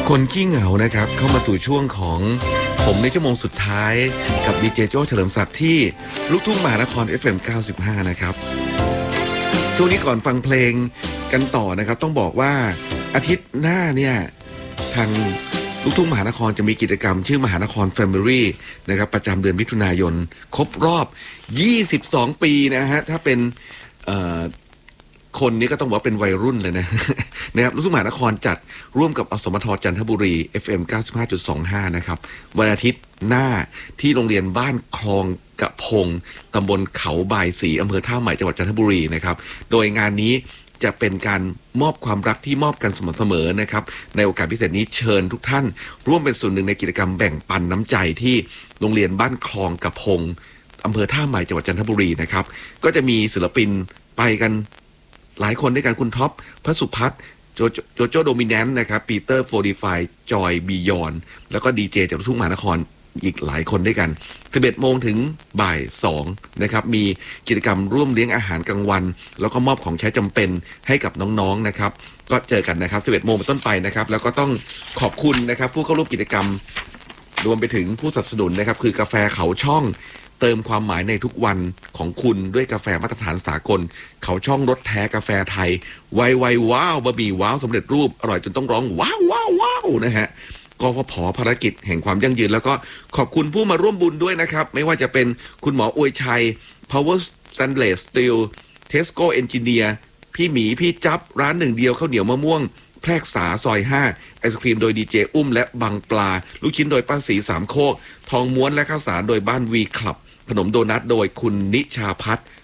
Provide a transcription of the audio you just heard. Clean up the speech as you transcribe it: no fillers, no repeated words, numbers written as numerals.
คนขี้เหงานะครับเข้ามาสู่ช่วงของผมในชั่วโมงสุดท้ายกับดีเจโจ้เฉลิมศักดิ์ที่ลูกทุ่งมหานคร FM 95นะครับช่วงนี้ก่อนฟังเพลงกันต่อนะครับต้องบอกว่าอาทิตย์หน้าเนี่ยทางลูกทุ่งมหานครจะมีกิจกรรมชื่อมหานคร Family นะครับประจำเดือนมิถุนายนครบรอบ22 ปีนะฮะถ้าเป็นคนนี้ก็ต้องบอกว่าเป็นวัยรุ่นเลยนะ นะครับลูกทุ่งมหานครจัดร่วมกับอสมทจันทบุรี FM 95.25 นะครับวันอาทิตย์หน้าที่โรงเรียนบ้านคลองกระพงตำบลเขาบายศรีอำเภอท่าใหม่จังหวัดจันทบุรีนะครับโดยงานนี้จะเป็นการมอบความรักที่มอบกันเสมอๆนะครับในโอกาสพิเศษนี้เชิญทุกท่านร่วมเป็นส่วนหนึ่งในกิจกรรมแบ่งปันน้ำใจที่โรงเรียนบ้านคลองกระพงอำเภอท่าใหม่จังหวัดจันทบุรีนะครับก็จะมีศิลปินไปกันหลายคนด้วยกันคุณท็อปพระสุพัฒน์โจโจโดมิแนนต์นะครับปีเตอร์โฟร์ดีไฟจอยบียอนแล้วก็ดีเจจากทุ่งมหานครอีกหลายคนด้วยกัน 11 โมงถึงบ่าย 2นะครับมีกิจกรรมร่วมเลี้ยงอาหารกลางวันแล้วก็มอบของใช้จำเป็นให้กับน้องๆนะครับก็เจอกันนะครับ 11 โมงเป็นต้นไปนะครับแล้วก็ต้องขอบคุณนะครับผู้เข้าร่วมกิจกรรมรวมไปถึงผู้สนับสนุนนะครับคือกาแฟเขาช่องเติมความหมายในทุกวันของคุณด้วยกาแฟมาตรฐานสากลเขาช่องรสแท้กาแฟไทยไวว้าวบะหมี่ว้าวสำเร็จรูปอร่อยจนต้องร้องว้าวว้าวว้าวนะฮะกฟผ.ภารกิจแห่งความยั่งยืนแล้วก็ขอบคุณผู้มาร่วมบุญด้วยนะครับไม่ว่าจะเป็นคุณหมออวยชัย Power Stainless Steel Tesco Engineer พี่หมีพี่จับร้านหนึ่งเดียวข้าวเหนียวมะม่วงแพรกษาซอย5ไอศครีมโดยดีเจอุ้มและบังปลาลูกชิ้นโดยป้าสีสามโคกทองม้วนและข้าวสารโดยบ้านวีคลับขนมโดนัทโดยคุณนิชาพัฒน์